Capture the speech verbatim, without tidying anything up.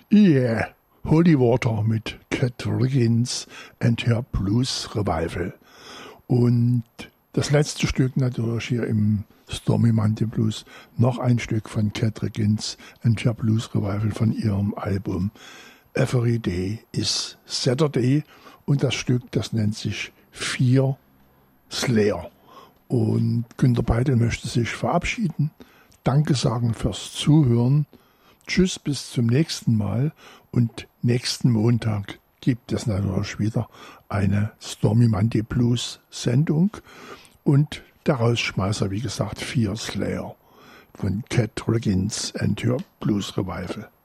Yeah, Holy Water mit Cat Riggins and her Blues Revival. Und das letzte Stück natürlich hier im Stormy Monday Blues, noch ein Stück von Cat Riggins and her Blues Revival von ihrem Album Every Day is Saturday. Und das Stück, das nennt sich Fear Slayer. Und Günter Beidel möchte sich verabschieden. Danke sagen fürs Zuhören. Tschüss, bis zum nächsten Mal. Und nächsten Montag gibt es natürlich wieder eine Stormy Monday Blues Sendung. Und der Rausschmeißer, wie gesagt, Fear Slayer von Cat Riggins and her Blues Revival.